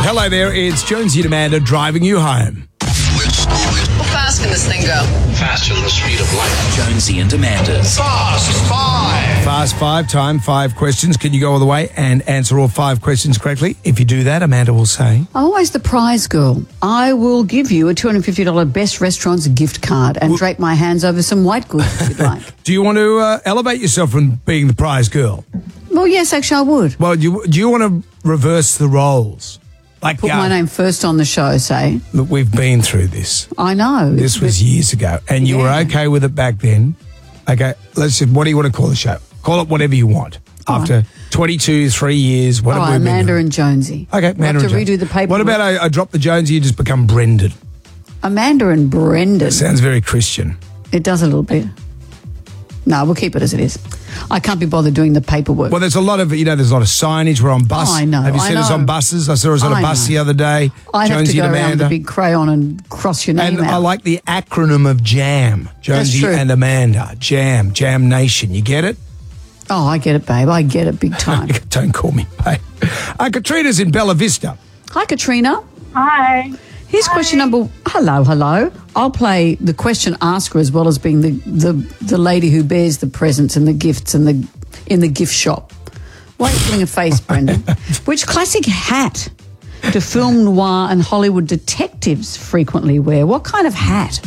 Hello there, it's Jonesy and Amanda driving you home. How fast can this thing go? Faster than the speed of light. Jonesy and Amanda's Fast Five. Fast five, time 5 questions. Can you go all the way and answer all 5 questions correctly? If you do that, Amanda will say... I'm always the prize girl. I will give you a $250 Best Restaurants gift card and drape my hands over some white goods if you'd like. Do you want to elevate yourself from being the prize girl? Well, yes, actually I would. Well, do you want to reverse the roles? Like, Put my name first on the show, say. Look, we've been through this. I know. This was years ago, and you were okay with it back then. Okay, let's see, what do you want to call the show? Call it whatever you want. After 22, 3 years, what have we been Amanda through? and Jonesy. Okay, Amanda and Jonesy. Jonesy. Redo the paper. What about I drop the Jonesy, you just become Brendan? Amanda and Brendan. Sounds very Christian. It does a little bit. No, we'll keep it as it is. I can't be bothered doing the paperwork. Well, there's a lot of signage. We're on bus. Oh, I know. Have you seen us on buses? I saw us on a bus the other day. I'd have to Jonesy go and around Amanda. with a big crayon and cross your name And out. I like the acronym of JAM. Jonesy true. and Amanda. JAM. Jam Nation. You get it? Oh, I get it, babe. I get it big time. Don't call me babe. Katrina's in Bella Vista. Hi, Katrina. Hi. Here's question number... Hello. I'll play the question asker as well as being the lady who bears the presents and the gifts and in the gift shop. Why are you putting a face, Brendan? Which classic hat do film noir and Hollywood detectives frequently wear? What kind of hat?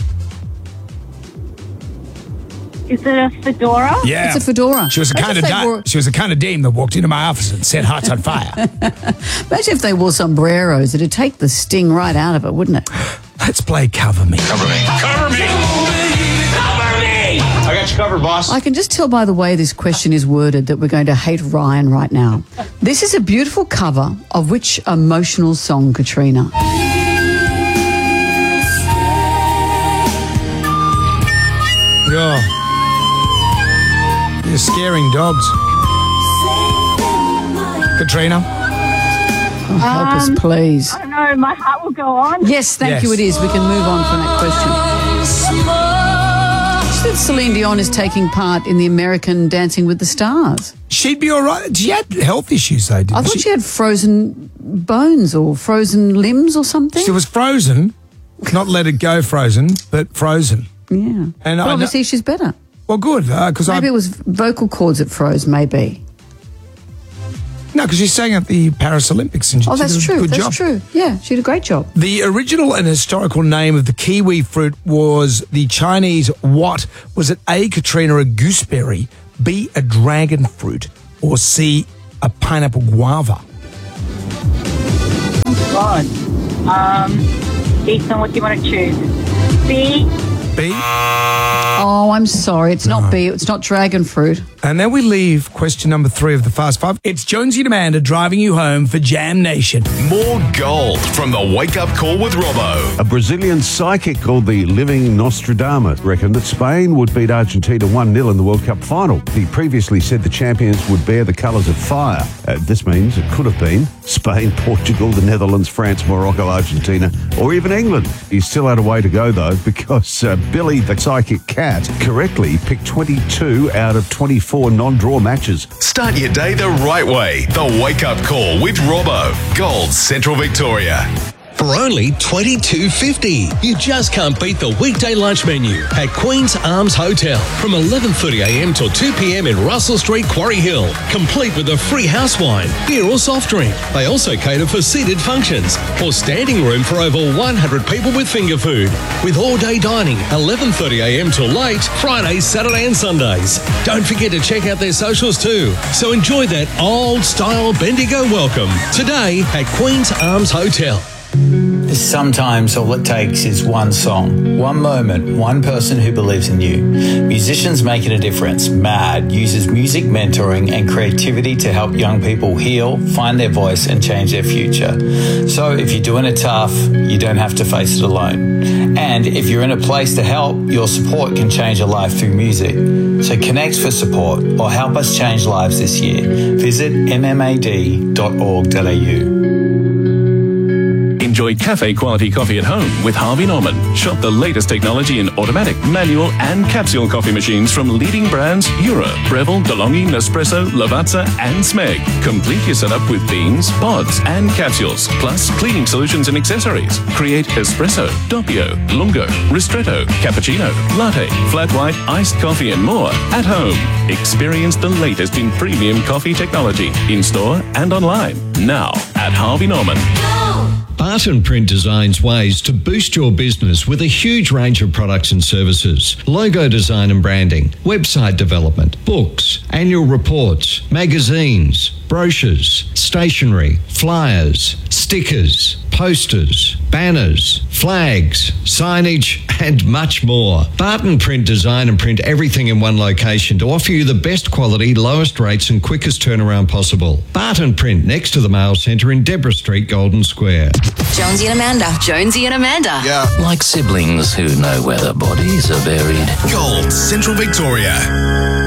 Is it a fedora? Yeah. It's a fedora. She was a Imagine kind of dame that walked into my office and set hearts on fire. Imagine if they wore sombreros. It'd take the sting right out of it, wouldn't it? Let's play Cover Me. Cover me. Cover me. Cover me. I got you covered, boss. I can just tell by the way this question is worded that we're going to hate Ryan right now. This is a beautiful cover of which emotional song, Katrina? Yeah. You're scaring dogs. Katrina? Oh, help us, please. I don't know. My heart will go on. Yes, thank you, it is. We can move on from that question. She said Celine Dion is taking part in the American Dancing with the Stars. She'd be all right. She had health issues, though, didn't I thought she had frozen bones or frozen limbs or something. She was frozen. Not let it go frozen, but frozen. Yeah. And but obviously she's better. Well, good, because Maybe it was vocal cords that froze, maybe. No, because she sang at the Paris Olympics and she that's did a true. good That's job. true. Yeah, she did a great job. The original and historical name of the kiwi fruit was the Chinese what? Was it A, Katrina, a gooseberry, B, a dragon fruit, or C, a pineapple guava? Oh, God. Ethan, what do you want to choose? B? B. Oh, I'm sorry. It's not B. It's not dragon fruit. And then we leave question number 3 of the Fast Five. It's Jonesy and Amanda driving you home for Jam Nation. More gold from the Wake Up Call with Robbo. A Brazilian psychic called the Living Nostradamus reckoned that Spain would beat Argentina 1-0 in the World Cup final. He previously said the champions would bear the colours of fire. This means it could have been Spain, Portugal, the Netherlands, France, Morocco, Argentina, or even England. He's still had a way to go, though, because Billy, the psychic cat, correctly picked 22 out of 24 non-draw matches. Start your day the right way. The Wake Up Call with Robbo. Gold Central Victoria. for only $22.50. You just can't beat the weekday lunch menu at Queen's Arms Hotel from 11:30am till 2pm in Russell Street, Quarry Hill, complete with a free house wine, beer or soft drink. They also cater for seated functions or standing room for over 100 people with finger food, with all-day dining 11:30am till late, Fridays, Saturday and Sundays. Don't forget to check out their socials too. So enjoy that old-style Bendigo welcome today at Queen's Arms Hotel. Sometimes all it takes is one song, one moment, one person who believes in you. Musicians Making a Difference, MAD, uses music mentoring and creativity to help young people heal, find their voice and change their future. So if you're doing it tough, you don't have to face it alone. And if you're in a place to help, your support can change a life through music. So connect for support or help us change lives this year. Visit mmad.org.au. Enjoy cafe-quality coffee at home with Harvey Norman. Shop the latest technology in automatic, manual and capsule coffee machines from leading brands Euro, Breville, DeLonghi, Nespresso, Lavazza and Smeg. Complete your setup with beans, pods and capsules, plus cleaning solutions and accessories. Create espresso, doppio, lungo, ristretto, cappuccino, latte, flat white, iced coffee and more at home. Experience the latest in premium coffee technology in-store and online. Now at Harvey Norman. Barton Print designs ways to boost your business with a huge range of products and services. Logo design and branding, website development, books, annual reports, magazines, brochures, stationery, flyers, stickers, posters, banners, flags, signage, and much more. Barton Print design and print everything in one location to offer you the best quality, lowest rates and quickest turnaround possible. Barton Print next to the Mail Centre in Deborah Street, Golden Square. Jonesy and Amanda. Jonesy and Amanda. Yeah. Like siblings who know where their bodies are buried. Gold Central Victoria.